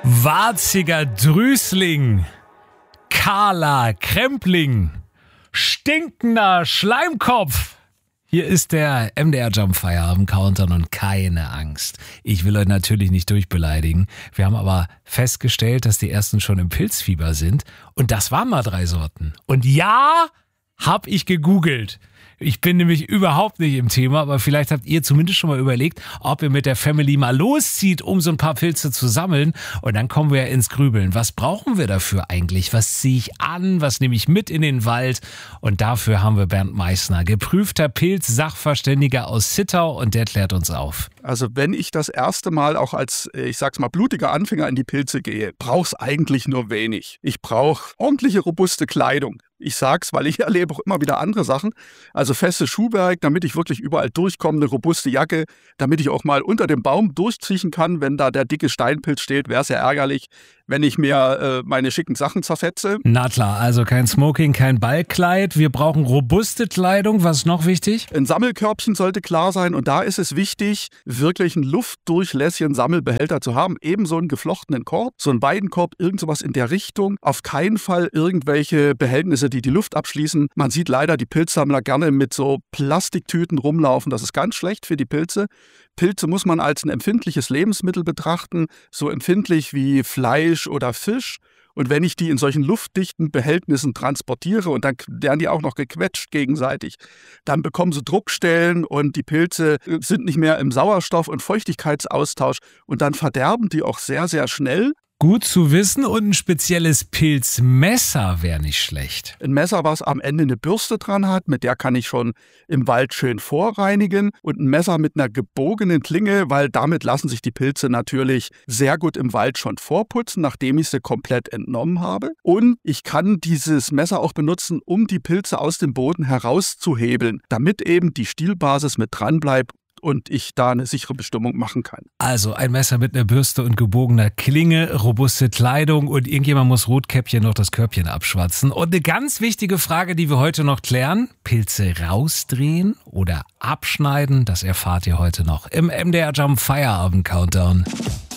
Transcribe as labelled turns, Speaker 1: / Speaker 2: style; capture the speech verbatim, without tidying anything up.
Speaker 1: Warziger Drüsling, kahler Krempling, stinkender Schleimkopf. Hier ist der M D R Jump Feierabend Countdown und keine Angst. Ich will euch natürlich nicht durchbeleidigen. Wir haben aber festgestellt, dass die ersten schon im Pilzfieber sind. Und das waren mal drei Sorten. Und ja, hab ich gegoogelt. Ich bin nämlich überhaupt nicht im Thema, aber vielleicht habt ihr zumindest schon mal überlegt, ob ihr mit der Family mal loszieht, um so ein paar Pilze zu sammeln. Und dann kommen wir ja ins Grübeln. Was brauchen wir dafür eigentlich? Was ziehe ich an? Was nehme ich mit in den Wald? Und dafür haben wir Bernd Meißner, geprüfter Pilz-Sachverständiger aus Zittau, und der klärt uns auf.
Speaker 2: Also wenn ich das erste Mal auch als, ich sag's mal, blutiger Anfänger in die Pilze gehe, brauch's eigentlich nur wenig. Ich brauche ordentliche, robuste Kleidung. Ich sag's, weil ich erlebe auch immer wieder andere Sachen. Also festes Schuhwerk, damit ich wirklich überall durchkomme, eine robuste Jacke, damit ich auch mal unter dem Baum durchziehen kann, wenn da der dicke Steinpilz steht, wäre es ja ärgerlich, wenn ich mir äh, meine schicken Sachen zerfetze.
Speaker 1: Na klar, also kein Smoking, kein Ballkleid. Wir brauchen robuste Kleidung. Was ist noch wichtig?
Speaker 2: Ein Sammelkörbchen sollte klar sein, und da ist es wichtig, wirklich einen luftdurchlässigen Sammelbehälter zu haben. Ebenso einen geflochtenen Korb, so einen Weidenkorb, irgend sowas in der Richtung. Auf keinen Fall irgendwelche Behältnisse, die die Luft abschließen. Man sieht leider die Pilzsammler gerne mit so Plastiktüten rumlaufen. Das ist ganz schlecht für die Pilze. Pilze muss man als ein empfindliches Lebensmittel betrachten, so empfindlich wie Fleisch oder Fisch. Und wenn ich die in solchen luftdichten Behältnissen transportiere und dann werden die auch noch gequetscht gegenseitig, dann bekommen sie Druckstellen und die Pilze sind nicht mehr im Sauerstoff- und Feuchtigkeitsaustausch, und dann verderben die auch sehr, sehr schnell.
Speaker 1: Gut zu wissen, und ein spezielles Pilzmesser wäre nicht schlecht.
Speaker 2: Ein Messer, was am Ende eine Bürste dran hat, mit der kann ich schon im Wald schön vorreinigen, und ein Messer mit einer gebogenen Klinge, weil damit lassen sich die Pilze natürlich sehr gut im Wald schon vorputzen, nachdem ich sie komplett entnommen habe. Und ich kann dieses Messer auch benutzen, um die Pilze aus dem Boden herauszuhebeln, damit eben die Stielbasis mit dran bleibt und ich da eine sichere Bestimmung machen kann.
Speaker 1: Also ein Messer mit einer Bürste und gebogener Klinge, robuste Kleidung, und irgendjemand muss Rotkäppchen noch das Körbchen abschwatzen. Und eine ganz wichtige Frage, die wir heute noch klären: Pilze rausdrehen oder abschneiden? Das erfahrt ihr heute noch im M D R Jump Feierabend Countdown.